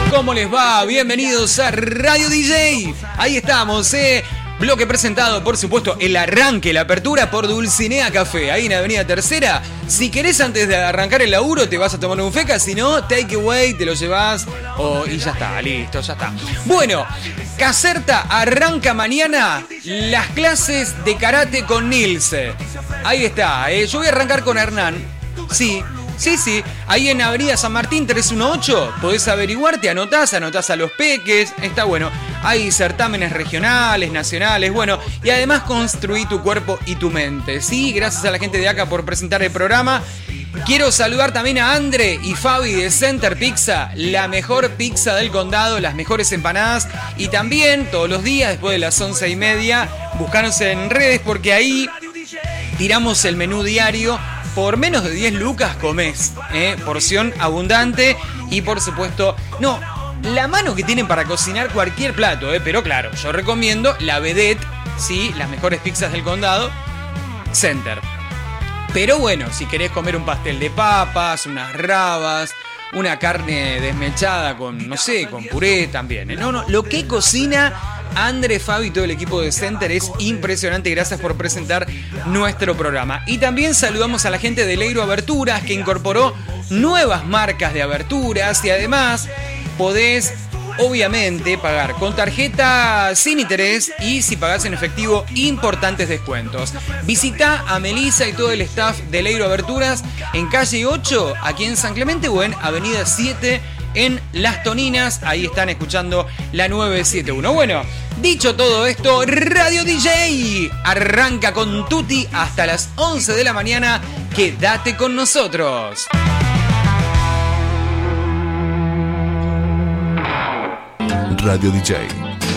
¿Cómo les va? Bienvenidos a Radio DJ. Ahí estamos, bloque presentado, por supuesto, el arranque, la apertura por Dulcinea Café, ahí en Avenida Tercera. Si querés antes de arrancar el laburo te vas a tomar un feca, si no, take away, te lo llevas y ya está, listo, ya está. Bueno, Caserta arranca mañana las clases de karate con Nilce. Ahí está, yo voy a arrancar con Hernán. Sí, ahí en Avenida San Martín 318, podés averiguar, te anotás a los peques, está bueno. Hay certámenes regionales, nacionales, bueno, y además construí tu cuerpo y tu mente. Sí, gracias a la gente de acá por presentar el programa. Quiero saludar también a Andre y Fabi de Center Pizza, la mejor pizza del condado, las mejores empanadas. Y también todos los días, después de las 11:30, buscanos en redes porque ahí tiramos el menú diario. Por menos de 10 lucas comés, porción abundante y por supuesto, la mano que tienen para cocinar cualquier plato, pero claro, yo recomiendo la Vedette, sí, las mejores pizzas del condado, Center. Pero bueno, si querés comer un pastel de papas, unas rabas, una carne desmechada con, no sé, con puré también, lo que cocina André, Fabi y todo el equipo de Center es impresionante. Gracias por presentar nuestro programa. Y también saludamos a la gente de Leiro Aberturas, que incorporó nuevas marcas de aberturas. Y además podés, obviamente, pagar con tarjeta sin interés. Y si pagás en efectivo, importantes descuentos. Visita a Melissa y todo el staff de Leiro Aberturas en calle 8, aquí en San Clemente, o en avenida 7 en Las Toninas. Ahí están escuchando la 971. Bueno, dicho todo esto, Radio DJ arranca con Tutti hasta las 11 de la mañana. Quédate con nosotros. Radio DJ,